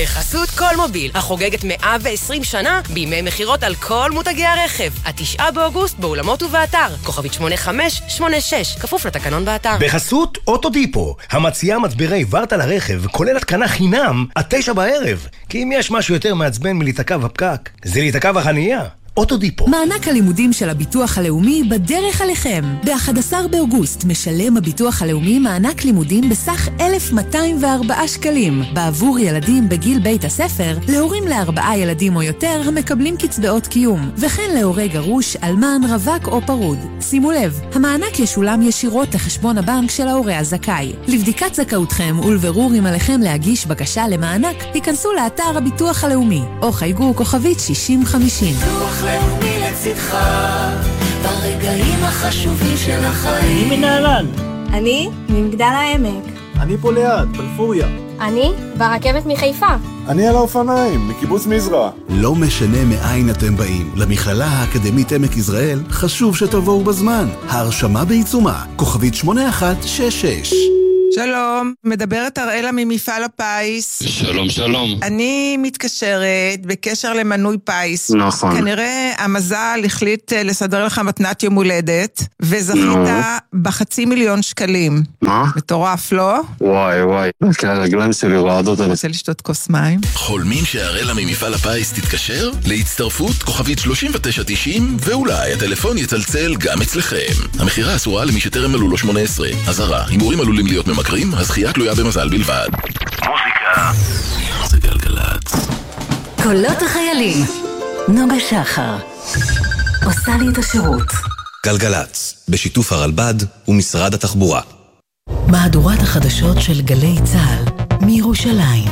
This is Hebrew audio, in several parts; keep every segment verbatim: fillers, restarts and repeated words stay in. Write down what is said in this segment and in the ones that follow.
בחסות כל מוביל, החוגגת מאה ועשרים שנה בימי מחירות על כל מותגי הרכב. התשעה באוגוסט באולמות ובאתר. כוכבית שמונה חמש שמונה שש, כפוף לתקנון באתר. בחסות אוטודיפו, המציעה מצברי ורטה לרכב, כולל התקנה חינם, עד תשע בערב. כי אם יש משהו יותר מעצבן מלהיתקע בפקק, זה להיתקע בחנייה. אוטודיפו. מענק הלימודים של הביטוח הלאומי בדרך עליכם. ב-אחד עשר באוגוסט משלם הביטוח הלאומי מענק לימודים בסך אלף מאתיים וארבעה שקלים בעבור ילדים בגיל בית הספר, להורים לארבעה ילדים או יותר המקבלים קצבאות קיום, וכן להורי גרוש, אלמן, רווק או פרוד. שימו לב, המענק ישולם ישירות לחשבון הבנק של ההורה הזכאי. לבדיקת זכאותכם ולבירור אם עליכם להגיש בקשה למענק, תיכנסו לאתר הביטוח הלאומי או חייגו כוכבית שישים חמישים. לאומי לצדך ברגעים החשובים של החיים. מי מנהלן? אני ממגדל העמק. אני פה ליד, בלפוריה. אני ברכבת מחיפה. אני על האופניים, מקיבוץ מזרע. לא משנה מאין אתם באים, למכללה האקדמית עמק יזרעאל חשוב שתבואו בזמן. ההרשמה בעיצומה, כוכבית שמונה אחת שש שש. שלום, מדברת אראלה ממפעל הפיס. שלום, שלום. אני מתקשרת בקשר למנוי פיס. נכון. כנראה המזל החליט לסדר לך מתנת יום הולדת, וזכית בחצי מיליון שקלים. מה? מטורף, לא? וואי, וואי. כי הרגליים שלי רועדות. אני רוצה לשתות כוס מים. חולמים שאראלה ממפעל הפיס תתקשר? להצטרפות כוכבית שלושים ותשע תשעים, ואולי הטלפון יצלצל גם אצלכם. המחירה אסורה למי שטרם מלאו לו שמונה עשרה. אזהרה, הימורים עלולים להיות ממכרים, הזכייה תלויה במזל בלבד. מוזיקה זה גלגלת. קולות החיילים, נוגה שחר עושה לי את השירות. גלגלת, בשיתוף הרלב"ד ומשרד התחבורה. מהדורת החדשות של גלי צה"ל מירושלים.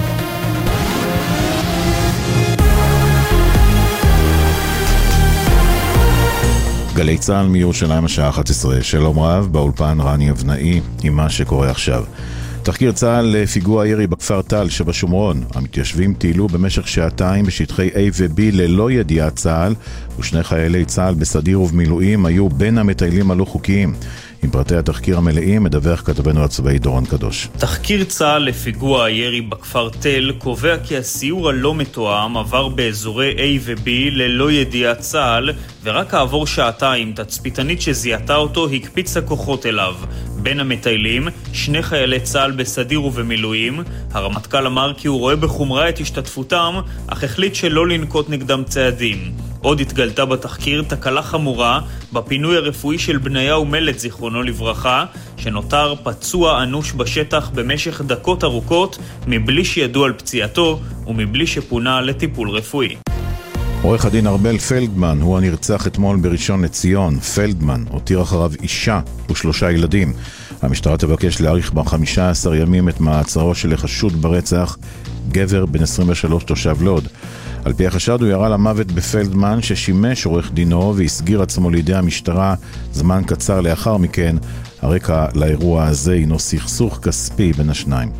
גלי צה"ל מירושלים השעה אחת עשרה. שלום רב, באולפן רני אבנאי עם מה שקורה עכשיו. תחקיר צה"ל לפיגוע ירי בכפר טל שבשומרון. המתיישבים טיילו במשך שעתיים בשטחי A ו-B ללא ידיעת צה"ל, ושני חיילי צה"ל בסדיר ובמילואים היו בין המטיילים הלא חוקיים. עם פרטי התחקיר המלאים מדווח כתבנו הצבאי דורון קדוש. תחקיר צה"ל לפיגוע הירי בכפר תל קובע כי הסיור הלא מתואם עבר באזורי A ו-B ללא ידיעת צה"ל, ורק כעבור שעתיים תצפיתנית שזיהתה אותו הקפיצה כוחות אליו. בין המטיילים, שני חיילי צה"ל בסדיר ובמילואים. הרמטכ"ל אמר כי הוא רואה בחומרה את השתתפותם, אך החליט שלא לנקוט נגדם צעדים. עוד התגלתה בתחקיר תקלה חמורה בפינוי הרפואי של בניה ומלט זיכרונו לברכה, שנותר פצוע אנוש בשטח במשך דקות ארוכות מבלי שידעו על פציעתו ומבלי שפונה לטיפול רפואי. עורך הדין ארבל פלדמן הוא הנרצח אתמול בראשון לציון. פלדמן הותיר אחריו אישה ושלושה ילדים. המשטרה תבקש להאריך ב-חמישה עשר ימים את מעצרו של החשוד ברצח, גבר בן עשרים ושלוש תושב לוד. על פי החשד הוא ירה למוות בפלדמן ששימש עורך דינו והסגיר עצמו לידי המשטרה זמן קצר לאחר מכן. הרקע לאירוע הזה הינו סכסוך כספי בין השניים.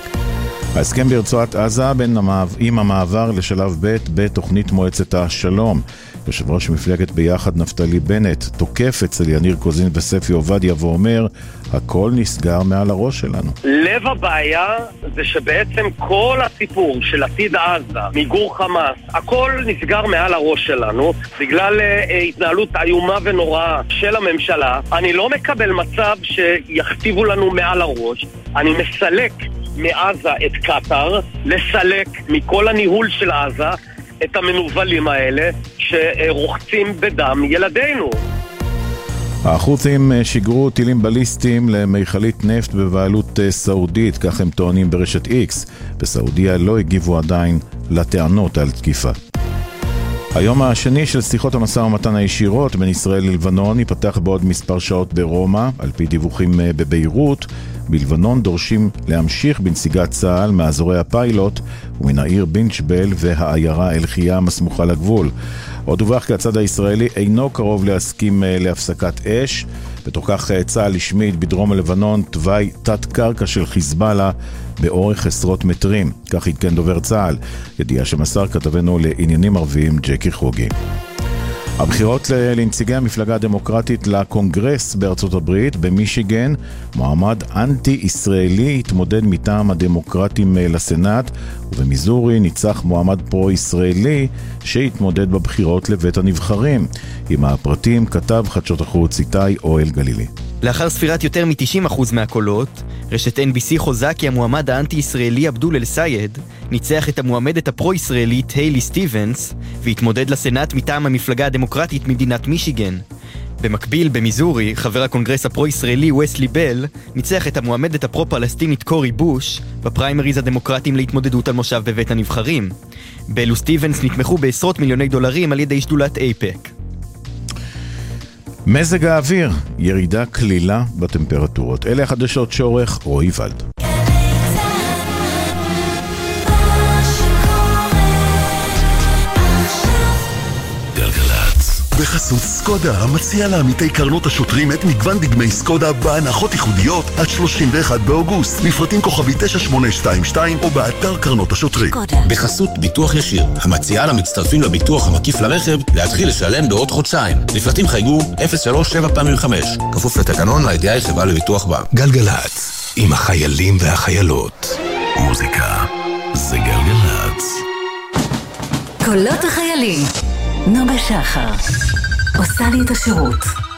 ההסכם ברצועת עזה בין המעבר, עם המעבר לשלב ב' בתוכנית מועצת השלום. יושב ראש מפלגת ביחד נפתלי בנט תוקף אצל יניר קוזין וספי עובדיה ואומר, הכל נסגר מעל הראש שלנו. לב הבעיה זה שבעצם כל הסיפור של עתיד עזה, מיגור חמאס, הכל נסגר מעל הראש שלנו בגלל uh, התנהלות איומה ונוראה של הממשלה. אני לא מקבל מצב שיכתיבו לנו מעל הראש. אני מסלק מעזה את קטר, לסלק מכל הניהול של עזה את המנובלים האלה שרוחצים בדם ילדינו. החות'ים שיגרו טילים בליסטיים למיכלית נפט בבעלות סעודית, כך הם טוענים ברשת X. בסעודיה לא הגיבו עדיין לטענות על תקיפה. היום השני של שיחות המשא ומתן הישירות בין ישראל ללבנון ייפתח בעוד מספר שעות ברומא. על פי דיווחים בביירות, בלבנון דורשים להמשיך בנסיגת צה"ל מאזורי הפיילוט ומן העיר בינצ'בל והעיירה אל-חיאם הסמוכה לגבול. עוד דווח כי הצד הישראלי אינו קרוב להסכים להפסקת אש. בתוך כך צה"ל השמיד בדרום הלבנון תוואי תת קרקע של חיזבאללה באורך עשרות מטרים. כך התקן דובר צה"ל, ידיעה שמסר כתבנו לעניינים ערביים ג'קי חוגי. הבחירות לנציגי המפלגה הדמוקרטית לקונגרס בארצות הברית, במישיגן, מועמד אנטי-ישראלי התמודד מטעם הדמוקרטים לסנאט, ובמיזורי ניצח מועמד פרו-ישראלי שהתמודד בבחירות לבית הנבחרים. עם הפרטים כתב חדשות החוץ איתי אוהל גלילי. לאחר ספירת יותר מ-תשעים אחוז מהקולות, רשת אן בי סי חוזה כי המועמד האנטי-ישראלי עבדול אל-סייד ניצח את המועמדת הפרו-ישראלית היילי סטיבנס והתמודד לסנאט מטעם המפלגה הדמוקרטית ממדינת מישיגן. במקביל, במיזורי, חבר הקונגרס הפרו-ישראלי וסלי בל ניצח את המועמדת הפרו-פלסטינית קורי בוש בפריימריז הדמוקרטיים להתמודדות על מושב בבית הנבחרים. בל וסטיבנס נתמכו בעשרות מיליוני דולרים על ידי שדולת אייפק. מזג האוויר, ירידה כלילה בטמפרטורות. אלה החדשות שעורך רועי ולד. בחסות סקודה, המציע לעמיתי קרנות השוטרים את מגוון דגמי סקודה בהנחות ייחודיות עד שלושים ואחד באוגוסט. מפרטים כוכבי תשע שמונה שתיים שתיים או באתר קרנות השוטרים. בחסות ביטוח ישיר, המציע למצטרפים לביטוח המקיף לרכב להתחיל לשלם בעוד חודשיים. לפרטים חייגו אפס שלוש שבע פעמים חמש. כפוף לתקנון לידיעה החברה לביטוח בה. גלגלץ, עם החיילים והחיילות. מוזיקה זה גלגלץ. קולות החיילים. נוגה שחר עושה לי את השירות.